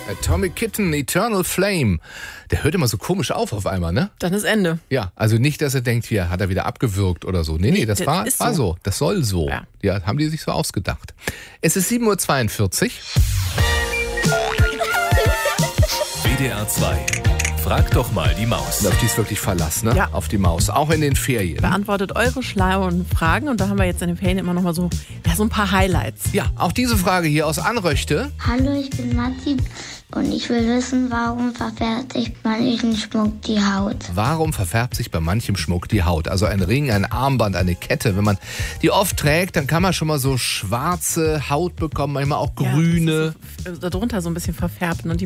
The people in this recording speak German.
Atomic Kitten, Eternal Flame. Der hört immer so komisch auf einmal, ne? Dann ist Ende. Ja, also nicht, dass er denkt, hier hat er wieder abgewürgt oder so. Nee, das war so. Das soll so. Ja. Ja, haben die sich so ausgedacht. Es ist 7:42 Uhr. WDR 2. Frag doch mal die Maus. Auf die ist wirklich Verlass, ne? Ja. Auf die Maus. Auch in den Ferien. Beantwortet eure schlauen Fragen und da haben wir jetzt in den Ferien immer noch mal so ein paar Highlights. Ja, auch diese Frage hier aus Anröchte. Hallo, ich bin Matti und ich will wissen, warum verfärbt sich manchen Schmuck die Haut? Warum verfärbt sich bei manchem Schmuck die Haut? Also ein Ring, ein Armband, eine Kette. Wenn man die oft trägt, dann kann man schon mal so schwarze Haut bekommen, manchmal auch grüne. Ja, darunter so ein bisschen verfärbt und die